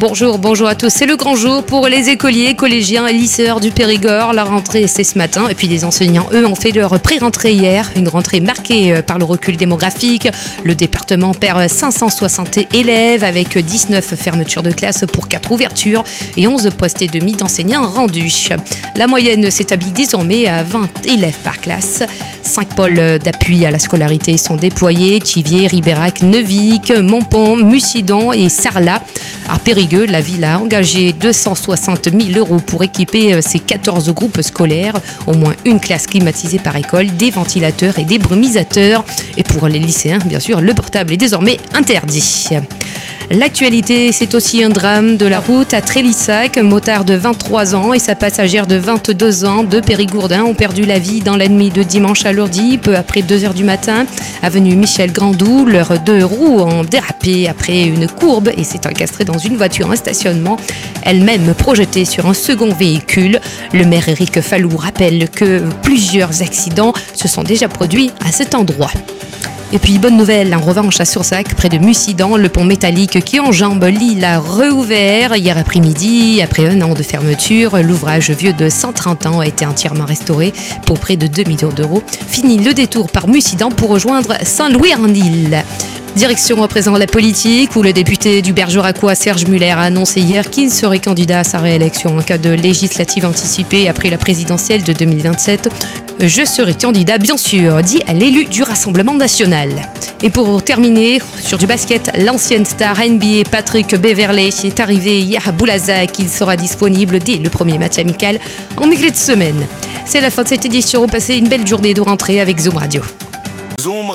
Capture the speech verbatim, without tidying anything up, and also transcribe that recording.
Bonjour, bonjour à tous. C'est le grand jour pour les écoliers, collégiens et lycéens du Périgord. La rentrée, c'est ce matin. Et puis les enseignants, eux, ont fait leur pré-rentrée hier. Une rentrée marquée par le recul démographique. Le département perd cinq cent soixante élèves avec dix-neuf fermetures de classe pour quatre ouvertures et onze postes et demi d'enseignants rendus. La moyenne s'établit désormais à vingt élèves par classe. Cinq pôles d'appui à la scolarité sont déployés. Thiviers, Ribérac, Neuvic, Montpont, Mucidon et Sarlat. À Périgueux, la ville a engagé deux cent soixante mille euros pour équiper ses quatorze groupes scolaires, au moins une classe climatisée par école, des ventilateurs et des brumisateurs. Et pour les lycéens, bien sûr, le portable est désormais interdit. L'actualité, c'est aussi un drame de la route à Trélissac. Un motard de vingt-trois ans et sa passagère de vingt-deux ans, deux Périgourdins, ont perdu la vie dans la nuit de dimanche à lundi, peu après deux heures du matin. Avenue Michel Grandou, leurs deux roues ont dérapé après une courbe et s'est encastrée dans une voiture en stationnement, elle-même projetée sur un second véhicule. Le maire Éric Fallou rappelle que plusieurs accidents se sont déjà produits à cet endroit. Et puis, bonne nouvelle, en revanche, à Soursac, près de Mucident, le pont métallique qui enjambe l'île a rouvert hier après-midi. Après un an de fermeture, l'ouvrage vieux de cent trente ans a été entièrement restauré pour près de deux millions d'euros. Fini le détour par Mucident pour rejoindre Saint-Louis-en-Île. Direction à présent la politique, où le député du Bergeracois Serge Muller a annoncé hier qu'il serait candidat à sa réélection en cas de législative anticipée après la présidentielle de deux mille vingt-sept. Je serai candidat, bien sûr, dit l'élu du Rassemblement national. Et pour terminer, sur du basket, l'ancienne star N B A Patrick Beverley est arrivé hier à Boulazac. Il sera disponible dès le premier match amical en milieu de semaine. C'est la fin de cette édition. Passez une belle journée de rentrée avec Zoom Radio. Zoom